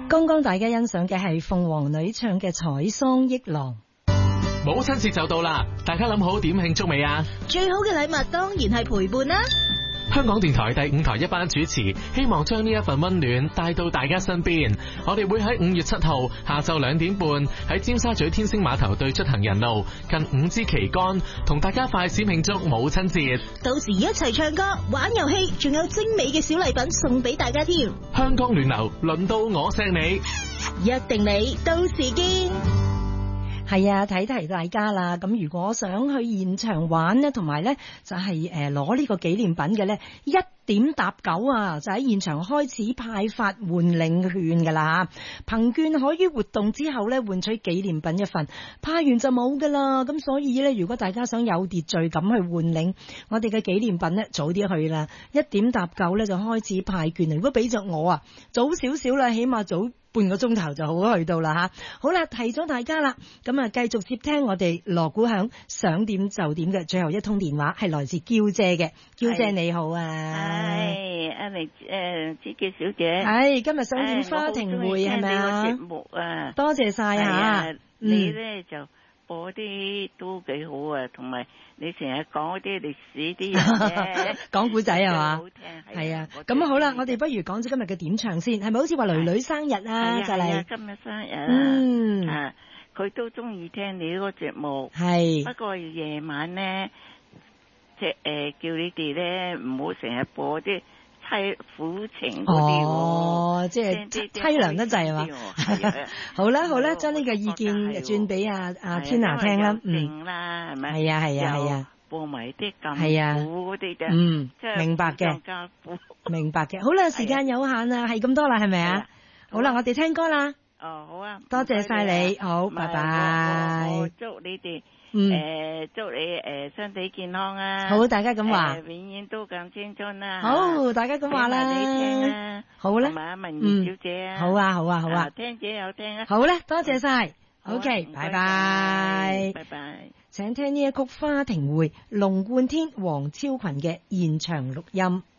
剛剛大家欣賞嘅係鳳凰女唱嘅《采桑憶郎》。 母親節就到啦，大家諗好點慶祝未啊？ 最好嘅禮物當然係陪伴啦。 香港電台第5台一班主持希望將呢一份溫暖帶到大家身邊。我哋會喺5月7號下晝2點半喺尖沙咀天星碼頭對出行人路近5支旗杆，同大家快閃慶祝母親節。 到時一齊唱歌、玩遊戲，仲有精美嘅小禮品送俾大家添。 香港暖流，輪到我錫你， 約定你，到時見。 係啊，提大家啦。咁如果想去現場玩呢，同埋呢就係攞呢個紀念品嘅呢，1點搭9啊，就喺現場開始派發換領券噶啦。憑券可於活動之後呢換取紀念品一份，派完就冇噶啦。咁所以呢，如果大家想有秩序咁去換領我哋嘅紀念品呢，早啲去啦。1點搭9呢就開始派券。如果俾着我啊，早少少啦，起碼早半個鐘頭就好去到啦吓。好啦，提咗大家啦，咁啊繼續接聽我哋鑼鼓響想點就點嘅最後一通電話，係來自嬌姐嘅。嬌姐你好啊， 係阿黎子記小姐， 係今日想點花亭會係咪啊？ 節目啊， 多謝晒吓。 你咧就播啲都幾好啊，同埋你成日講嗰啲歷史啲嘢， 講古仔係嘛？ 好聽係啊。咁好啦，我哋不如講咗今日嘅點唱先，係咪好似話女女生日啊？就嚟今日生日啊，佢都中意聽你呢個節目， 係不過夜晚咧，即係叫你哋咧唔好成日播啲苦情嗰啲。 哦，即係淒涼得滯係嘛？好啦好啦，將呢個意見轉俾阿 Tina 聽啦。 定啦，係咪？ 係啊係啊係啊， 播埋啲咁苦嗰啲嘅，即係明白嘅，明白嘅。好啦，時間有限啊，係咁多啦，係咪啊？好啦，我哋聽歌啦。 哦，好啊， 多謝晒你，好，拜拜。 我祝你哋祝你身體健康啊！ 好，大家咁話， 永遠都咁青春啦！ 好，大家咁話啦， 你聽啊， 好咧， 同埋阿文儀小姐啊， 好啊，好啊，好啊， 聽者有聽啊， 好咧，多謝晒，OK，拜拜， 拜拜， 請聽呢一曲《花亭會》，龍貫天、黃超群嘅現場錄音。